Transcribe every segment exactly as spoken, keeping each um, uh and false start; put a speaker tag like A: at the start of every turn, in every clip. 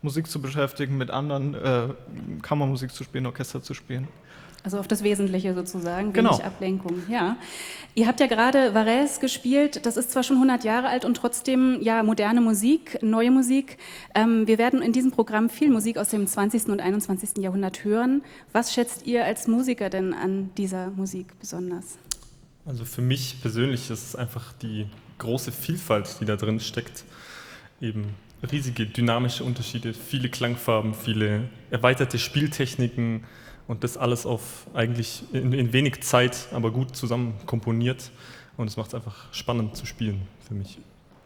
A: Musik zu beschäftigen, mit anderen äh, Kammermusik zu spielen, Orchester zu spielen.
B: Also auf das Wesentliche sozusagen, wenig
A: Genau.
B: Ablenkung. Ja. Ihr habt ja gerade Varese gespielt, das ist zwar schon hundert Jahre alt und trotzdem ja moderne Musik, neue Musik. Ähm, wir werden in diesem Programm viel Musik aus dem zwanzigsten und einundzwanzigsten Jahrhundert hören. Was schätzt ihr als Musiker denn an dieser Musik besonders?
C: Also für mich persönlich ist es einfach die große Vielfalt, die da drin steckt. Eben riesige dynamische Unterschiede, viele Klangfarben, viele erweiterte Spieltechniken und das alles auf eigentlich in, in wenig Zeit, aber gut zusammen komponiert. Und es macht es einfach spannend zu spielen für mich.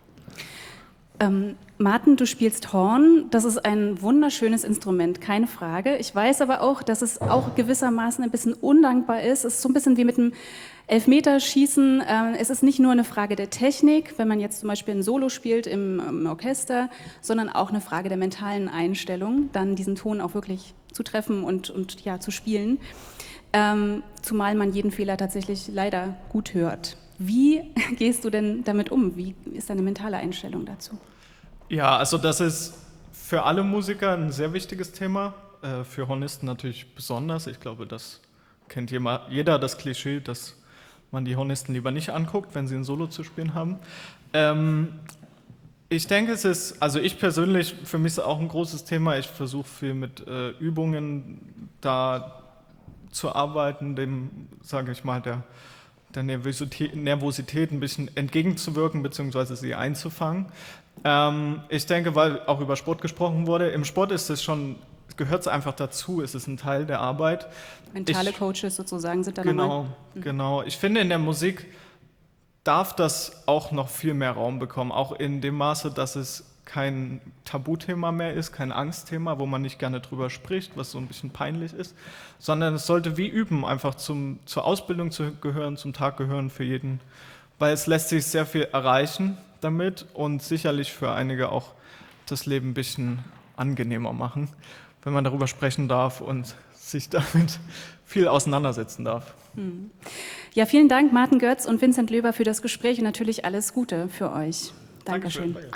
B: Ähm, Martin, du spielst Horn. Das ist ein wunderschönes Instrument, keine Frage. Ich weiß aber auch, dass es auch gewissermaßen ein bisschen undankbar ist. Es ist so ein bisschen wie mit dem Elfmeterschießen. Äh, es ist nicht nur eine Frage der Technik, wenn man jetzt zum Beispiel ein Solo spielt im, im Orchester, sondern auch eine Frage der mentalen Einstellung, dann diesen Ton auch wirklich zu treffen und, und ja, zu spielen. Ähm, zumal man jeden Fehler tatsächlich leider gut hört. Wie gehst du denn damit um? Wie ist deine mentale Einstellung dazu?
A: Ja, also das ist für alle Musiker ein sehr wichtiges Thema, äh, für Hornisten natürlich besonders. Ich glaube, das kennt jeder, das Klischee, dass man die Hornisten lieber nicht anguckt, wenn sie ein Solo zu spielen haben. Ähm, ich denke, es ist, also ich persönlich, für mich ist es auch ein großes Thema. Ich versuche viel mit äh, Übungen da zu arbeiten, dem, sage ich mal, der der Nervosität, Nervosität ein bisschen entgegenzuwirken bzw. sie einzufangen. Ähm, ich denke, weil auch über Sport gesprochen wurde, im Sport ist es schon, gehört es einfach dazu, es ist ein Teil der Arbeit.
B: Mentale
A: ich,
B: Coaches sozusagen sind da
A: genau,
B: normal.
A: Mhm. Genau, ich finde, in der Musik darf das auch noch viel mehr Raum bekommen, auch in dem Maße, dass es kein Tabuthema mehr ist, kein Angstthema, wo man nicht gerne drüber spricht, was so ein bisschen peinlich ist, sondern es sollte wie Üben einfach zum, zur Ausbildung zu gehören, zum Tag gehören für jeden, weil es lässt sich sehr viel erreichen damit und sicherlich für einige auch das Leben ein bisschen angenehmer machen, wenn man darüber sprechen darf und sich damit viel auseinandersetzen darf.
B: Ja, vielen Dank Martin Götz und Vincent Löber für das Gespräch und natürlich alles Gute für euch. Dankeschön.
A: Dankeschön.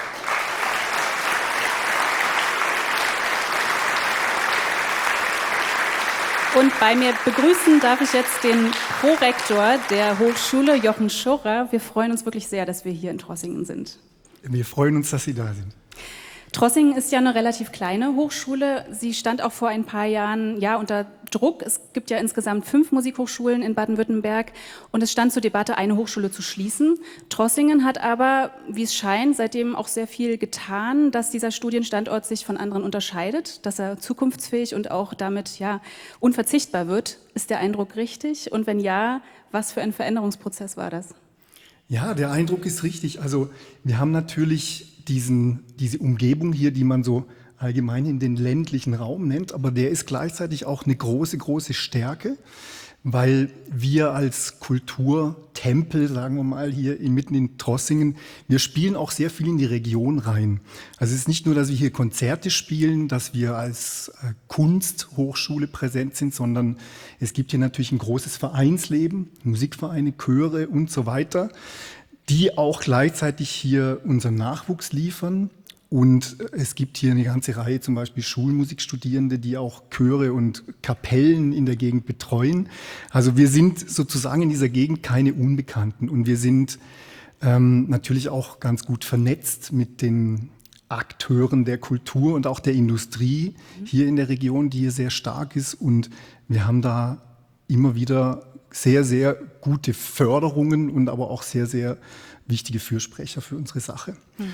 B: Und bei mir begrüßen darf ich jetzt den Prorektor der Hochschule, Jochen Schurrer. Wir freuen uns wirklich sehr, dass wir hier in Trossingen sind.
D: Wir freuen uns, dass Sie da sind.
B: Trossingen ist ja eine relativ kleine Hochschule. Sie stand auch vor ein paar Jahren ja, unter Druck. Es gibt ja insgesamt fünf Musikhochschulen in Baden-Württemberg und es stand zur Debatte, eine Hochschule zu schließen. Trossingen hat aber, wie es scheint, seitdem auch sehr viel getan, dass dieser Studienstandort sich von anderen unterscheidet, dass er zukunftsfähig und auch damit ja, unverzichtbar wird. Ist der Eindruck richtig? Und wenn ja, was für ein Veränderungsprozess war das?
D: Ja, der Eindruck ist richtig. Also wir haben natürlich diesen, diese Umgebung hier, die man so allgemein in den ländlichen Raum nennt, aber der ist gleichzeitig auch eine große, große Stärke, weil wir als Kulturtempel, sagen wir mal, hier mitten in Trossingen, wir spielen auch sehr viel in die Region rein. Also es ist nicht nur, dass wir hier Konzerte spielen, dass wir als Kunsthochschule präsent sind, sondern es gibt hier natürlich ein großes Vereinsleben, Musikvereine, Chöre und so weiter, die auch gleichzeitig hier unseren Nachwuchs liefern. Und es gibt hier eine ganze Reihe, zum Beispiel Schulmusikstudierende, die auch Chöre und Kapellen in der Gegend betreuen. Also wir sind sozusagen in dieser Gegend keine Unbekannten. Und wir sind ähm, natürlich auch ganz gut vernetzt mit den Akteuren der Kultur und auch der Industrie hier in der Region, die hier sehr stark ist. Und wir haben da immer wieder sehr, sehr gute Förderungen und aber auch sehr, sehr wichtige Fürsprecher für unsere Sache. Mhm.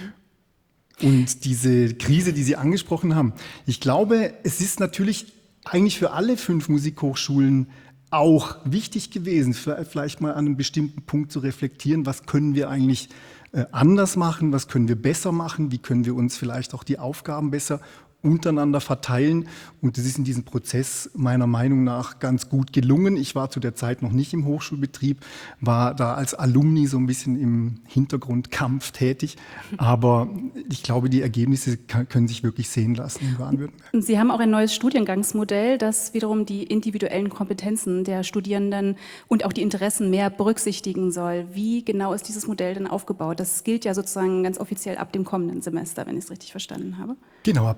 D: Und diese Krise, die Sie angesprochen haben, ich glaube, es ist natürlich eigentlich für alle fünf Musikhochschulen auch wichtig gewesen, vielleicht mal an einem bestimmten Punkt zu reflektieren, was können wir eigentlich anders machen, was können wir besser machen, wie können wir uns vielleicht auch die Aufgaben besser untereinander verteilen. Und das ist in diesem Prozess meiner Meinung nach ganz gut gelungen. Ich war zu der Zeit noch nicht im Hochschulbetrieb, war da als Alumni so ein bisschen im Hintergrundkampf tätig. Aber ich glaube, die Ergebnisse können sich wirklich sehen lassen in Baden-Württemberg.
B: Sie haben auch ein neues Studiengangsmodell, das wiederum die individuellen Kompetenzen der Studierenden und auch die Interessen mehr berücksichtigen soll. Wie genau ist dieses Modell denn aufgebaut? Das gilt ja sozusagen ganz offiziell ab dem kommenden Semester, wenn ich es richtig verstanden habe.
D: Genau, ab